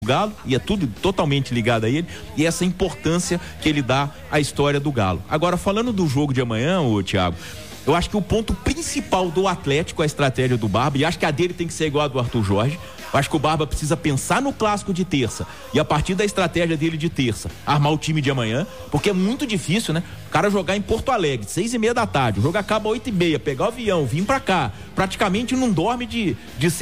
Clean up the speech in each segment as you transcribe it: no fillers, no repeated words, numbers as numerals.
Galo, e é tudo totalmente ligado a ele, e essa importância que ele dá à história do Galo. Agora, falando do jogo de amanhã, Thiago, eu acho que o ponto principal do Atlético é a estratégia do Barba, e acho que a dele tem que ser igual a do Arthur Jorge. Eu acho que o Barba precisa pensar no clássico de terça, e a partir da estratégia dele de terça, armar o time de amanhã, porque é muito difícil, né? O cara jogar em Porto Alegre, 6:30 da tarde, o jogo acaba 8:30, pegar o avião, vir pra cá, praticamente não dorme de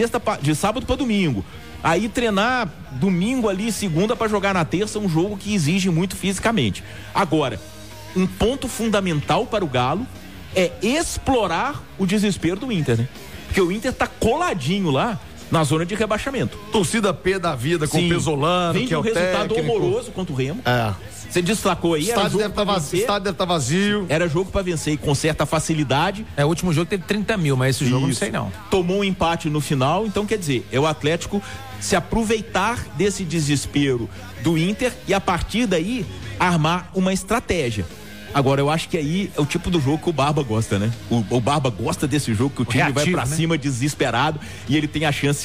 sábado pra domingo. Aí treinar domingo ali, segunda pra jogar na terça, um jogo que exige muito fisicamente. Agora, um ponto fundamental para o Galo é explorar o desespero do Inter, né? Porque o Inter tá coladinho lá na zona de rebaixamento. Torcida P da vida, com o Pesolano, vem que é o resultado técnico. horroroso contra o Remo. É. Você destacou aí, O estádio deve estar vazio. Era jogo pra vencer e com certa facilidade. O último jogo teve 30 mil, mas esse jogo não sei não. Tomou um empate no final, então quer dizer, é o Atlético se aproveitar desse desespero do Inter e a partir daí armar uma estratégia. Agora, eu acho que aí é o tipo do jogo que o Barba gosta, né? O Barba gosta desse jogo que o time reativo, vai pra cima desesperado e ele tem a chance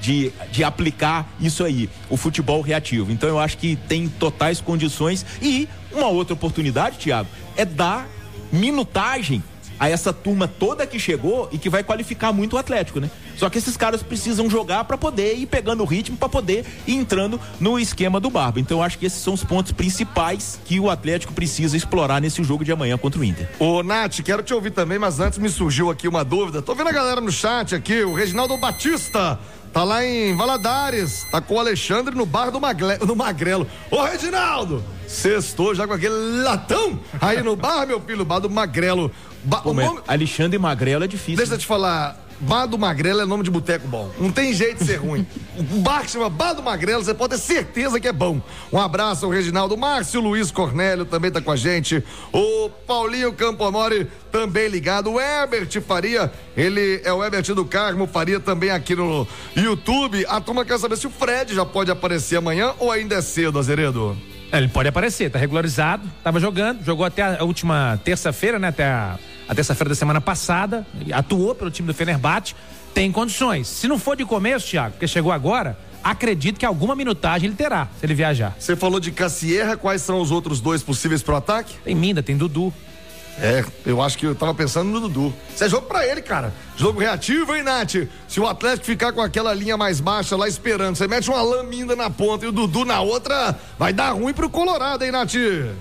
de aplicar isso aí, o futebol reativo. Então eu acho que tem totais condições e uma outra oportunidade, Thiago, é dar minutagem a essa turma toda que chegou e que vai qualificar muito o Atlético, né? Só que esses caras precisam jogar para poder ir pegando o ritmo, para poder ir entrando no esquema do Barba. Então eu acho que esses são os pontos principais que o Atlético precisa explorar nesse jogo de amanhã contra o Inter. Ô, Nath, quero te ouvir também, mas antes me surgiu aqui uma dúvida. Tô vendo a galera no chat aqui, o Reginaldo Batista tá lá em Valadares, tá com o Alexandre no bar do Magrelo. Ô, Reginaldo, sextou já com aquele latão aí no bar, meu filho, bar do Magrelo. Alexandre Magrelo é difícil. Deixa eu te falar, Bar do Magrelo é nome de boteco bom. Não tem jeito de ser ruim. O bar que chama Bar do Magrelo, você pode ter certeza que é bom. Um abraço ao Reginaldo. Márcio Luiz Cornélio também tá com a gente. O Paulinho Campomori também ligado. O Herbert Faria, ele é o Herbert do Carmo Faria também aqui no YouTube. A turma quer saber se o Fred já pode aparecer amanhã ou ainda é cedo, Azeredo? Ele pode aparecer, tá regularizado, tava jogando, jogou até a última terça-feira, né? Até a terça-feira da semana passada, atuou pelo time do Fenerbahçe, tem condições. Se não for de começo, Thiago, porque chegou agora, acredito que alguma minutagem ele terá, se ele viajar. Você falou de Cassierra, quais são os outros dois possíveis pro ataque? Tem Minda, tem Dudu. Eu acho que eu tava pensando no Dudu. Isso é jogo pra ele, cara. Jogo reativo, hein, Nath? Se o Atlético ficar com aquela linha mais baixa lá esperando, você mete uma Laminda na ponta e o Dudu na outra, vai dar ruim pro Colorado, hein, Nath?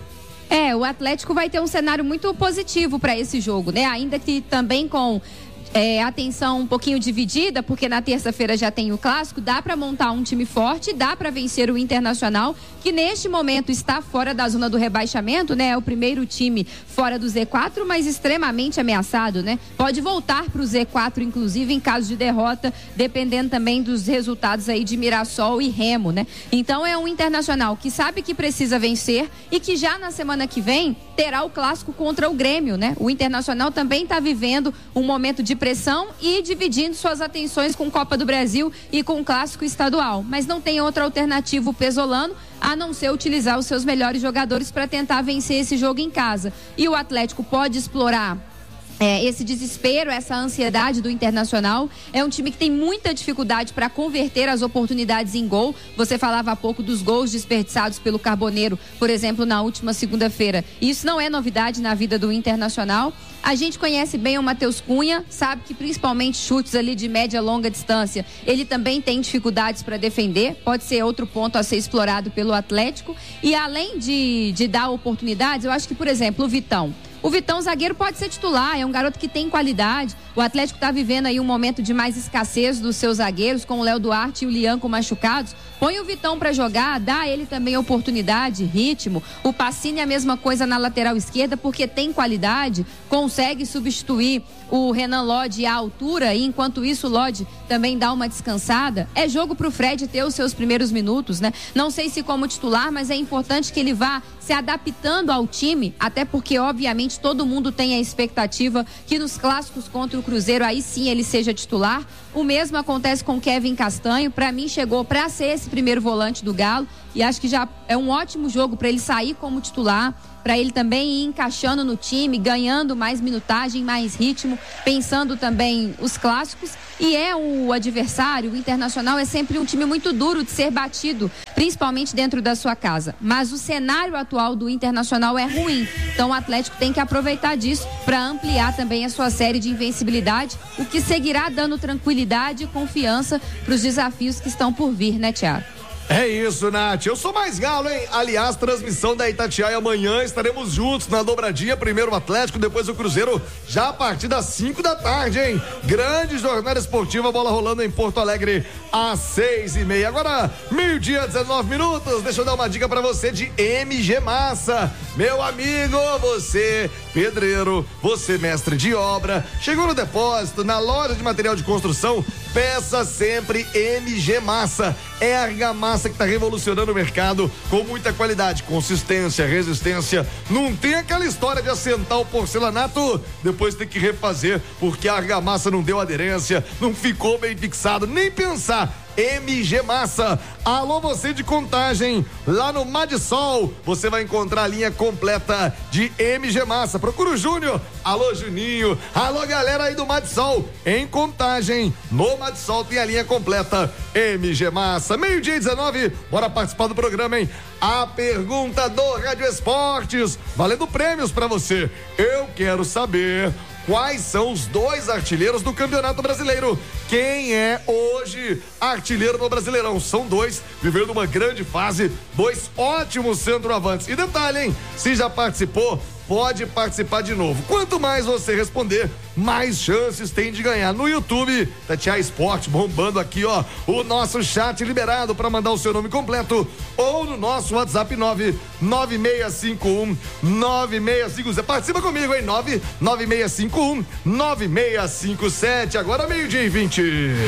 O Atlético vai ter um cenário muito positivo para esse jogo, né? Ainda que também com atenção um pouquinho dividida, porque na terça-feira já tem o clássico, dá para montar um time forte, dá para vencer o Internacional, que neste momento está fora da zona do rebaixamento, né? É o primeiro time fora do Z4, mas extremamente ameaçado, né? Pode voltar para o Z4, inclusive, em caso de derrota, dependendo também dos resultados aí de Mirassol e Remo, né? Então é um Internacional que sabe que precisa vencer e que já na semana que vem terá o clássico contra o Grêmio, né? O Internacional também está vivendo um momento de pressão e dividindo suas atenções com Copa do Brasil e com o clássico estadual, mas não tem outra alternativa o Pesolano a não ser utilizar os seus melhores jogadores para tentar vencer esse jogo em casa. E o Atlético pode explorar esse desespero, essa ansiedade do Internacional. É um time que tem muita dificuldade para converter as oportunidades em gol. Você falava há pouco dos gols desperdiçados pelo Carboneiro, por exemplo, na última segunda-feira. Isso não é novidade na vida do Internacional. A gente conhece bem o Matheus Cunha, sabe que principalmente chutes ali de média e longa distância, ele também tem dificuldades para defender, pode ser outro ponto a ser explorado pelo Atlético. E além de dar oportunidades, eu acho que, por exemplo, o Vitão, zagueiro, pode ser titular, é um garoto que tem qualidade. O Atlético está vivendo aí um momento de mais escassez dos seus zagueiros, com o Léo Duarte e o Lianco machucados. Põe o Vitão para jogar, dá a ele também oportunidade, ritmo. O Pacini é a mesma coisa na lateral esquerda, porque tem qualidade, consegue substituir o Renan Lodge à altura, e enquanto isso o Lodge também dá uma descansada. É jogo pro Fred ter os seus primeiros minutos, né? Não sei se como titular, mas é importante que ele vá se adaptando ao time, até porque obviamente todo mundo tem a expectativa que nos clássicos contra o Cruzeiro aí sim ele seja titular. O mesmo acontece com Kevin Castanho, para mim chegou para ser esse primeiro volante do Galo e acho que já é um ótimo jogo para ele sair como titular, para ele também ir encaixando no time, ganhando mais minutagem, mais ritmo, pensando também os clássicos. E o adversário, o Internacional, é sempre um time muito duro de ser batido, principalmente dentro da sua casa. Mas o cenário atual do Internacional é ruim. Então o Atlético tem que aproveitar disso para ampliar também a sua série de invencibilidade, o que seguirá dando tranquilidade e confiança para os desafios que estão por vir, né, Thiago? É isso, Nath. Eu sou mais galo, hein? Aliás, transmissão da Itatiaia amanhã, estaremos juntos na dobradinha, primeiro o Atlético, depois o Cruzeiro, já a partir das 5 da tarde, hein? Grande jornada esportiva, bola rolando em Porto Alegre às 6:30. Agora, 12:19, deixa eu dar uma dica pra você de MG Massa. Meu amigo, você pedreiro, você mestre de obra, chegou no depósito, na loja de material de construção, peça sempre MG Massa. É a argamassa que está revolucionando o mercado com muita qualidade, consistência, resistência. Não tem aquela história de assentar o porcelanato, depois tem que refazer porque a argamassa não deu aderência, não ficou bem fixado, nem pensar. MG Massa. Alô, você de Contagem, lá no Madsol, você vai encontrar a linha completa de MG Massa. Procura o Júnior. Alô, Juninho. Alô, galera aí do Madsol. Em Contagem, no Madsol tem a linha completa MG Massa. 12:19, bora participar do programa, hein? A pergunta do Rádio Esportes, valendo prêmios pra você. Eu quero saber quais são os 2 artilheiros do Campeonato Brasileiro. Quem é hoje artilheiro no Brasileirão? São 2, vivendo uma grande fase, 2 ótimos centroavantes. E detalhe, hein? Se já participou, pode participar de novo. Quanto mais você responder, mais chances tem de ganhar. No YouTube, Itatiaia Esporte bombando aqui, ó, o nosso chat liberado para mandar o seu nome completo, ou no nosso WhatsApp 99651-9650. Participa comigo, hein? 99651-9657. Agora 12:20.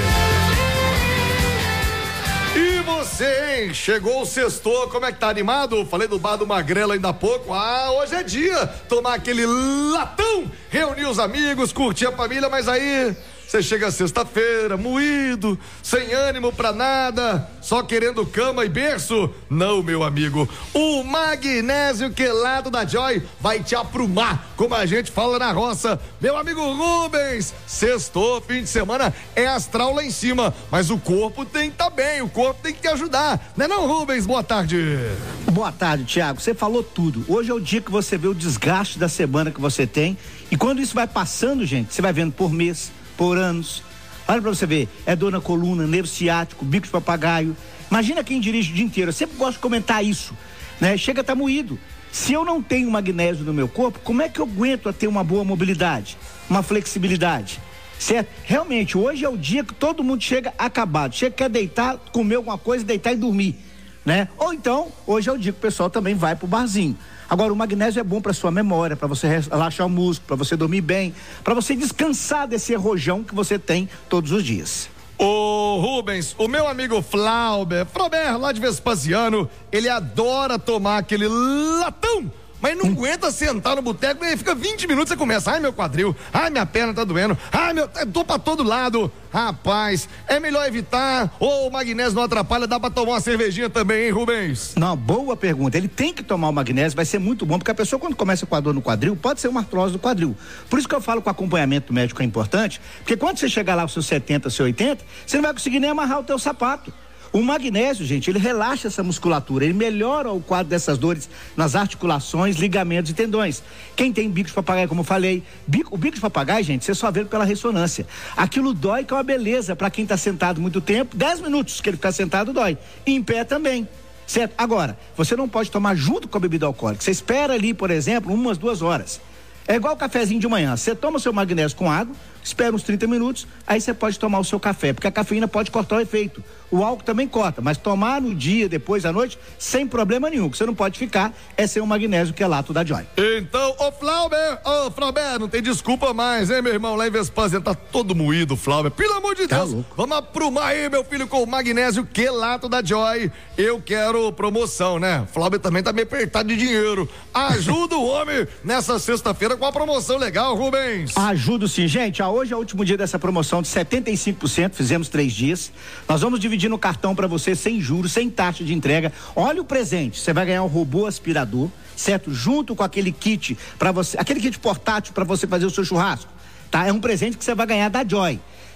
E você, hein? Chegou o sextou, como é que tá, animado? Falei do bar do Magrelo ainda há pouco. Hoje é dia, tomar aquele latão, reunir os amigos, curtir a família, mas aí você chega sexta-feira, moído, sem ânimo pra nada, só querendo cama e berço. Não, meu amigo, o magnésio quelado da Joy vai te aprumar, como a gente fala na roça. Meu amigo Rubens, sextou, fim de semana é astral lá em cima, mas o corpo tem que estar bem, o corpo tem que te ajudar, né não, Rubens? Boa tarde. Boa tarde, Thiago, você falou tudo. Hoje é o dia que você vê o desgaste da semana que você tem, e quando isso vai passando, gente, você vai vendo por mês, por anos. Olha pra você ver, é dor na coluna, nervo ciático, bico de papagaio. Imagina quem dirige o dia inteiro. Eu sempre gosto de comentar isso, né? Chega a estar moído. Se eu não tenho magnésio no meu corpo, como é que eu aguento a ter uma boa mobilidade, uma flexibilidade? Certo? Realmente, hoje é o dia que todo mundo chega acabado. Chega, quer deitar, comer alguma coisa, deitar e dormir, né? Ou então, hoje é o dia que o pessoal também vai pro barzinho. Agora, o magnésio é bom para sua memória, para você relaxar o músculo, para você dormir bem, para você descansar desse rojão que você tem todos os dias. Ô Rubens, o meu amigo Flauber lá de Vespasiano, ele adora tomar aquele latão, mas não aguenta sentar no boteco, e fica 20 minutos e começa, ai meu quadril, ai minha perna tá doendo, ai meu, tô pra todo lado. Rapaz, é melhor evitar, ou o magnésio não atrapalha, dá pra tomar uma cervejinha também, hein, Rubens? Não, boa pergunta, ele tem que tomar o magnésio, vai ser muito bom, porque a pessoa quando começa com a dor no quadril, pode ser uma artrose do quadril. Por isso que eu falo que o acompanhamento médico é importante, porque quando você chegar lá aos seus 70, seus 80, você não vai conseguir nem amarrar o teu sapato. O magnésio, gente, ele relaxa essa musculatura, ele melhora o quadro dessas dores nas articulações, ligamentos e tendões. Quem tem bico de papagaio, como eu falei, o bico de papagaio, gente, você só vê pela ressonância. Aquilo dói, que é uma beleza para quem está sentado muito tempo, 10 minutos que ele ficar sentado dói, e em pé também. Certo? Agora, você não pode tomar junto com a bebida alcoólica, você espera ali, por exemplo, 1-2 horas. É igual o cafezinho de manhã, você toma o seu magnésio com água, espera uns 30 minutos, aí você pode tomar o seu café, porque a cafeína pode cortar o efeito. O álcool também corta, mas tomar no dia, depois à noite, sem problema nenhum. O que você não pode ficar é sem o magnésio quelato da Joy. Então, ô Flauber, não tem desculpa mais, hein, meu irmão? Lá em Vespasiano tá todo moído, Flauber. Pelo amor de Deus, louco. Vamos aprumar aí, meu filho, com o magnésio quelato da Joy. Eu quero promoção, né? Flauber também tá meio apertado de dinheiro. Ajuda o homem nessa sexta-feira com a promoção legal, Rubens. Ajudo sim, gente. Hoje é o último dia dessa promoção de 75%, fizemos 3 dias. Nós vamos dividir no cartão para você sem juros, sem taxa de entrega. Olha o presente, você vai ganhar um robô aspirador, certo? Junto com aquele kit para você, aquele kit portátil para você fazer o seu churrasco, tá? É um presente que você vai ganhar da Joy.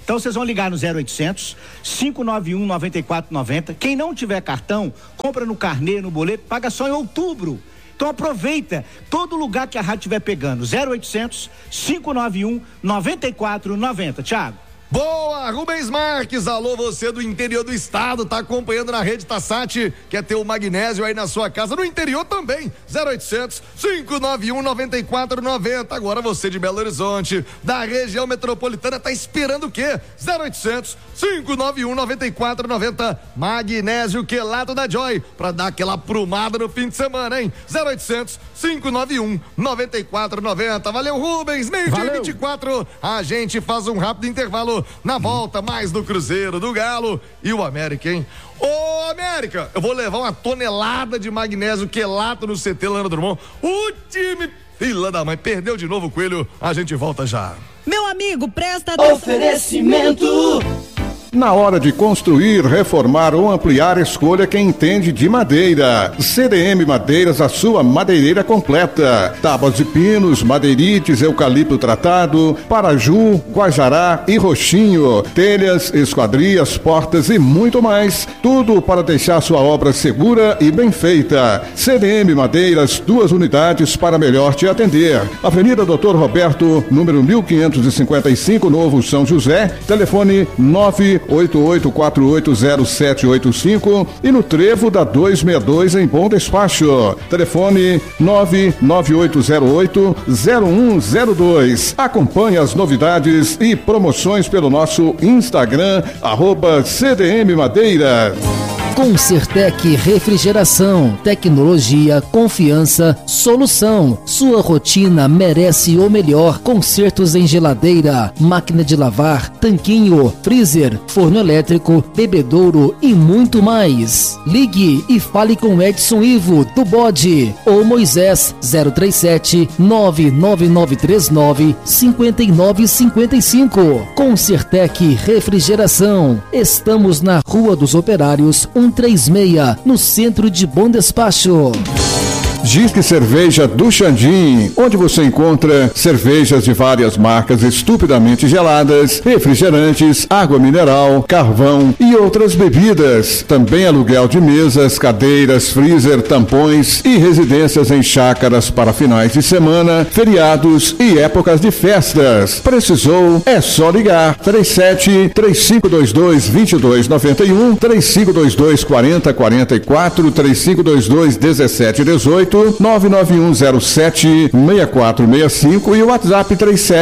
Então vocês vão ligar no 0800 591 9490. Quem não tiver cartão, compra no carnê, no boleto, paga só em outubro. Então aproveita todo lugar que a rádio estiver pegando. 0800 591 9490. Thiago. Boa, Rubens Marques, alô, você do interior do estado, tá acompanhando na rede Tassat, quer ter o magnésio aí na sua casa, no interior também, 0800 591 9490. Agora você de Belo Horizonte, da região metropolitana, tá esperando o quê? 0800 591 9490, magnésio quelato da Joy, pra dar aquela aprumada no fim de semana, hein? 0800 591 9490. Valeu, Rubens, meio-dia 24, a gente faz um rápido intervalo. Na volta, mais do Cruzeiro, do Galo e o América, hein? Ô, América, eu vou levar uma tonelada de magnésio quelato no CT Leandro Drummond. O time, filha da mãe, perdeu de novo o Coelho. A gente volta já. Meu amigo, presta atenção. Oferecimento. Na hora de construir, reformar ou ampliar, escolha quem entende de madeira. CDM Madeiras, a sua madeireira completa. Tábuas de pinos, madeirites, eucalipto tratado, paraju, guajará e roxinho. Telhas, esquadrias, portas e muito mais. Tudo para deixar sua obra segura e bem feita. CDM Madeiras, 2 unidades para melhor te atender. Avenida Doutor Roberto, número 1555, Novo São José. Telefone 988480785 e no Trevo da 262 em Bom Despacho. Telefone 998080102. Acompanhe as novidades e promoções pelo nosso Instagram, @CDM Madeiras. Concertec Refrigeração, tecnologia, confiança, solução. Sua rotina merece o melhor. Consertos em geladeira, máquina de lavar, tanquinho, freezer, forno elétrico, bebedouro e muito mais. Ligue e fale com Edson Ivo do Bode ou Moisés 037 99939 5955. Concertec Refrigeração. Estamos na Rua dos Operários 136, no centro de Bom Despacho. Disque Cerveja do Xandim, onde você encontra cervejas de várias marcas estupidamente geladas, refrigerantes, água mineral, carvão e outras bebidas. Também aluguel de mesas, cadeiras, freezer, tampões e residências em chácaras para finais de semana, feriados e épocas de festas. Precisou? É só ligar. 37-3522-2291, 3522-4044, 3522-1718, 99107-6465 e o WhatsApp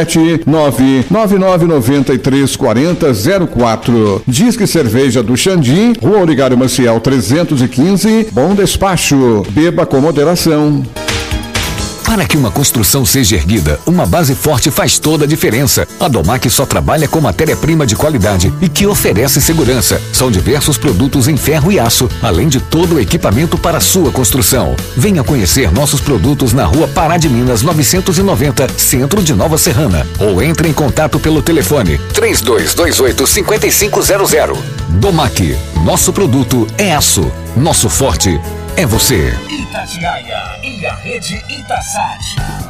379-9993-4004. Disque Cerveja do Xandim, Rua Oligário Maciel 315, Bom Despacho. Beba com moderação. Para que uma construção seja erguida, uma base forte faz toda a diferença. A Domac só trabalha com matéria-prima de qualidade e que oferece segurança. São diversos produtos em ferro e aço, além de todo o equipamento para sua construção. Venha conhecer nossos produtos na Rua Pará de Minas 990, Centro de Nova Serrana. Ou entre em contato pelo telefone 3228-5500. Domac, nosso produto é aço. Nosso forte é você. Itatiaia e a rede Itasat.